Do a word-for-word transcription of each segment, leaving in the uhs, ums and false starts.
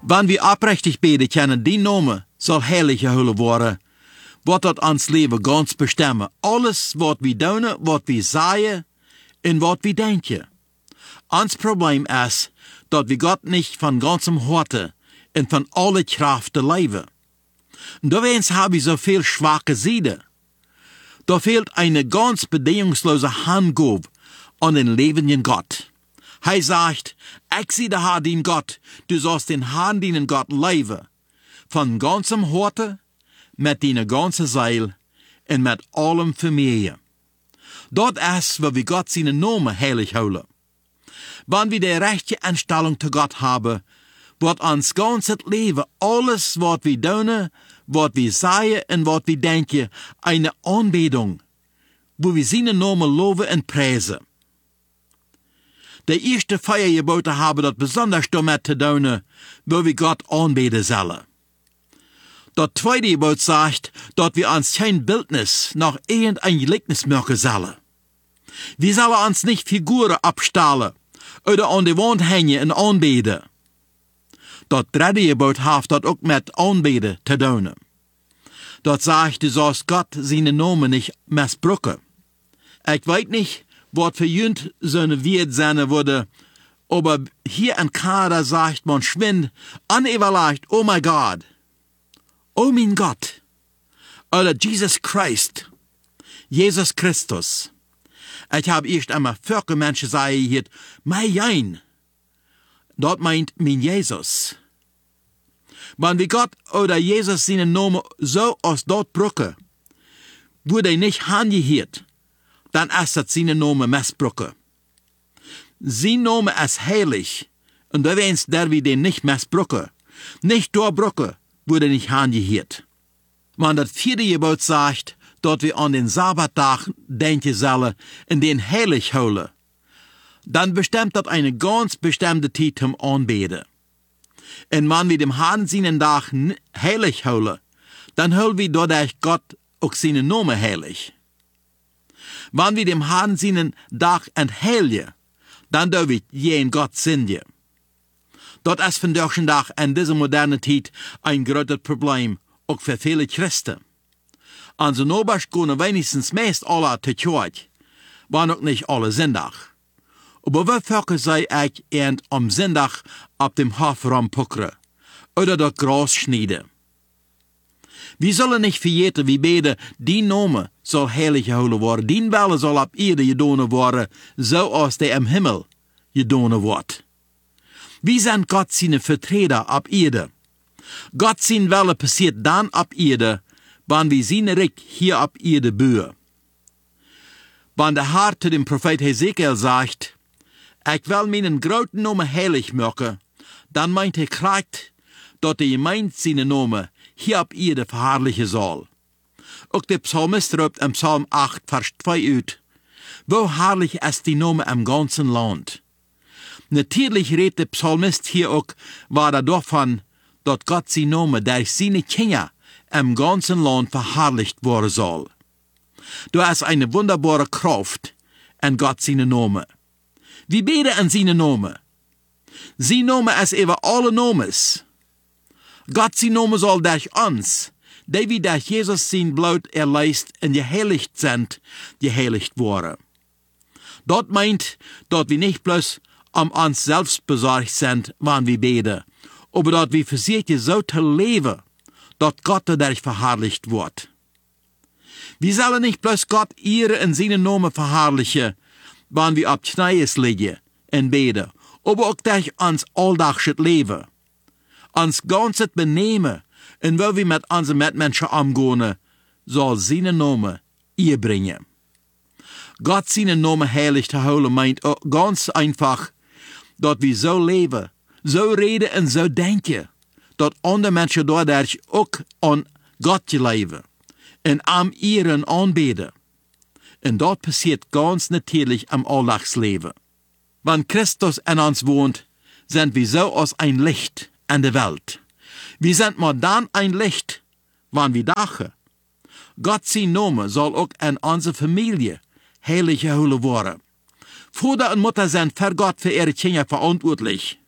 Wenn wir aufrichtig beten können, die Name soll heilig gehouden worden, wird dat ons leven ganz bestemmen. Alles wat wir doen, wat wir sagen und wat wir denken. Ons Problem ist, dass wir Gott nicht von ganzem Herzen und von aller Kraft leben. Und da haben wir so viel schwache Seiten. Da fehlt eine ganz bedingungslose Handgabe an den lebenden Gott. Er sagt, ich sehe der Herr, den Gott, du sollst den Herrn, den Gott leben, von ganzem Herzen, mit deiner ganzen Seele und mit allem Familie. Dort ist, wo wir Gott seinen Namen heilig holen. Wenn wir die rechte Einstellung zu Gott haben, wird uns ganzes Leben, alles, was wir tun, was wir sagen und was wir denken, eine Anbetung, wo wir seinen Namen loben und preisen. Die erste vier Gebote haben das besonders damit zu tun, wo wir Gott anbeten sollen. Das zweite Gebot sagt, dass wir uns kein Bildnis nach irgendein Gleichnis machen sollen. Wir sollen uns nicht Figuren abstahlen oder an die Wand hängen und anbeten. Das dritte Gebot hat das auch mit Anbeten zu tun. Das sagt, du sollst Gott seinen Namen nicht missbrauchen. Ich weiß nicht, was für Jünd so eine Wert sein würde, aber hier in Kanada sagt man schwind, unüberlegt, oh mein Gott, oh mein Gott, oder Jesus Christ, Jesus Christus. Ich habe erst einmal viele Menschen sagen hier, mein Jein, dort meint mein Jesus. Wenn wir Gott oder Jesus seinen Namen so aus dort brücken, wurde er nicht angehört, dann ist das seinen Namen missbrauchen. Sein Name ist heilig, und da wenn's der wir den nicht missbrauchen, nicht durchbrücken, wurde nicht angehört. Wenn das vierte Gebot sagt, dass wir an den Sabbattag denken sollen und den heilig holen, dann bestimmt das eine ganz bestimmte Zeit zum Anbeten. Und wenn wir dem Herrn seinen Tag heilig holen, dann holen wir dadurch Gott auch seinen Namen heilig. Wenn wir dem Herrn seinen Tag entheiligen, dann dürfen wir jeden Gott singen. Das ist von der Tag in dieser modernen Zeit ein großes Problem, auch für viele Christen. An so Nobach gehen wenigstens meist alle zur Kirche, waren auch nicht alle Sonntag. Aber wie viele sei ich und am Sonntag auf dem Hof rumpuckern oder das Gras schneiden? Wir sollen nicht vergeten, wie beten, die Name soll heilig gehouden worden, die Welle soll ab Erde gedonen worden, so als der im Himmel gedonen wird. Wir sind Gott seine Vertreter ab Erde. Gott sein Welle passiert dann ab Erde, wenn wir seine Reich hier ab Erde bauen. Wenn der Herr zu dem Prophet Hesekiel sagt, ich will meinen großen Namen heilig machen, dann meint er kriegt, dass die Gemeinde seinen Namen hier ab Erde verherrlichen soll. Auch der Psalmist ruft im Psalm acht, Vers zwei uit, wo herrlich ist die Name im ganzen Land. Natürlich redet der Psalmist hier auch weiter davon, dass Gott sein Name durch seine Kinder im ganzen Land verherrlicht worden soll. Da ist eine wunderbare Kraft in Gott seinen Namen. Wir beten an seinen Namen. Sein Name ist über alle Nomes. Gott sein Name soll durch uns, die wir durch Jesus sein Blut erleist und geheiligt sind, geheiligt worden. Dort meint, dass wir nicht bloß um uns selbst besorgt sind, wann wir beten, aber dass wir versuchen, so zu leben, dass Gott dadurch verherrlicht wird. Wir sollen nicht bloß Gott ihre in seinen Namen verherrlichen, wann wir auf Knie liegen und beten, aber auch durch uns alldagsches Leben. Uns ganzes Benehmen und wo wir mit unseren Mitmenschen umgehen, soll seinen Namen ihr bringen. Gott seinen Namen heilig zu holen meint auch ganz einfach, dass wir so leben, so reden und so denken, dass andere Menschen dadurch auch an Gott leben und am ihren anbeten. Und dort passiert ganz natürlich am Alltagsleben. Wenn Christus in uns wohnt, sind wir so als ein Licht in der Welt. Wir sind mal dann ein Licht, wann wir dachen. Gott sein Name soll auch in unserer Familie heilig gehouden worden. Vater und Mutter sind für Gott für ihre Kinder verantwortlich.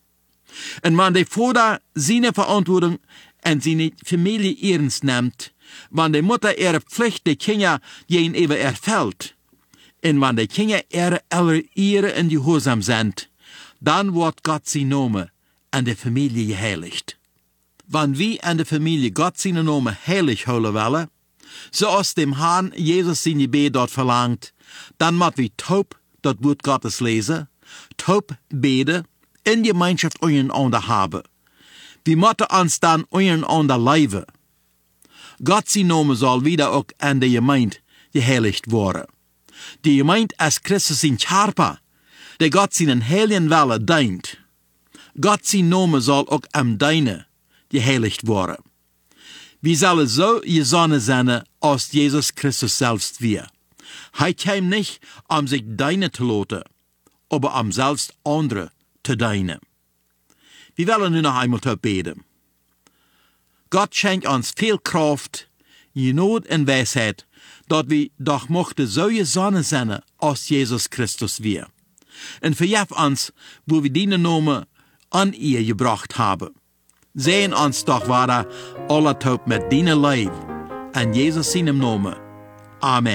En man de Vater seine Verantwortung en seine Familie ernst nimmt, wann die Mutter ihre Pflicht de Kinder gegenüber erfüllt, en wann die Kinder ihre Eltern Ehre in Gehorsam sind, dann wird Gott sein Name an der Familie geheiligt. Wann wir an der Familie Gott seinen Namen heilig holen wollen, so aus dem Herrn Jesus sein Gebet dort verlangt, dann müssen wir taub das Wort Gottes lesen, taub beten, in Gemeinschaft untereinander haben. Wir müssen uns dann untereinander leben. Gott sein Name soll wieder auch an der Gemeinde geheiligt werden. Die Gemeinde als Christus sein Körper, der Gott seinen heiligen Wille dient. Gott sein Name soll auch am Deine geheiligt werden. Wir sollen so gesonnen sein, als Jesus Christus selbst wir. Er kam nicht, um sich deine zu lassen, aber um selbst andere zu dienen. Wir wollen nun noch einmal beten. Gott schenkt uns viel Kraft, Genot und Weisheit, dass wir doch mochten so gesonnen sein, als Jesus Christus wir. Und verjef uns, wo wir diesen Namen an ihr gebracht haben. Sehen uns doch weiter alle taub mit deinem Leib. An Jesus seinem Namen. Amen.